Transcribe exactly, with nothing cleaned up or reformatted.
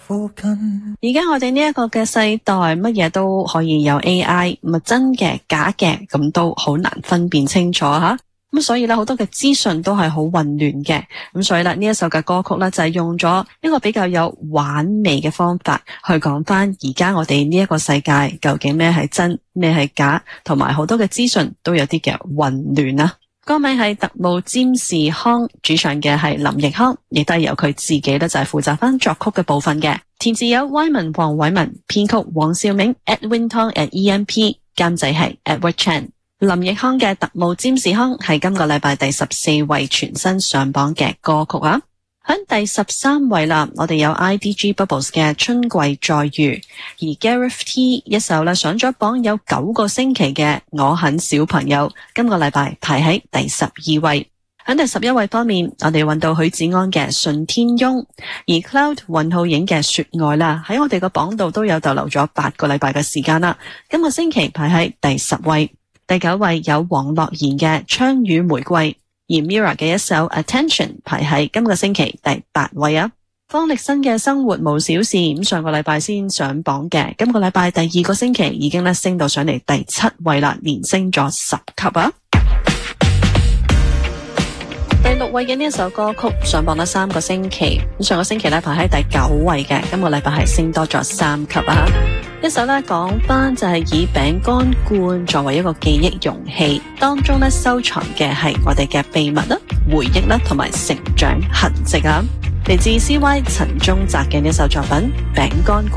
附近。 而家我哋呢一個嘅世代，乜嘢都可以有 A I， 咁真嘅假嘅，咁都好難分辨清楚吓。咁所以咧，好多嘅資訊都係好混亂嘅。咁所以咧，呢一首嘅歌曲咧就係用咗一個比較有玩味嘅方法去講翻而家我哋呢一個世界究竟咩係真，咩係假，同埋好多嘅資訊都有啲嘅混亂啊。歌名係特務占士康，主唱嘅係林奕匡，亦都係由佢自己咧就係負責翻作曲嘅部分嘅。填詞有 Wyman 黃偉文，編曲黃兆銘 Edwin Tong at E M P， 監製係 Edward Chan。林奕匡嘅特務占士康係今個禮拜第十四位全新上榜嘅歌曲啊。喺第十三位啦，我哋有 I D G Bubbles 嘅春季再遇，而 Gareth T 一首咧上咗榜有九個星期嘅我很小朋友，今個禮拜排喺第十二位。喺第十一位方面，我哋揾到許志安嘅順天翁，而 Cloud 雲浩影嘅說愛啦，喺我哋個榜度都有逗留咗八個禮拜嘅時間啦，今個星期排喺第十位。第九位有黃樂妍嘅槍與玫瑰，而 Mirror 嘅一首 Attention 排喺今個星期第八位啊。方力申嘅生活無小事，咁上個禮拜先上榜嘅，今個禮拜第二個星期已經咧升到上嚟第七位啦，連升咗十級啊。第六位嘅呢一首歌曲上榜咗三個星期，咁上個星期咧排喺第九位嘅，今個禮拜係升多咗三級啊。一首咧講翻就係以餅乾罐作為一個記憶容器，當中咧收藏嘅係我哋嘅秘密啦、回憶啦同埋成長痕跡啊。嚟自 C Y 陳宗澤嘅呢首作品《餅乾罐》。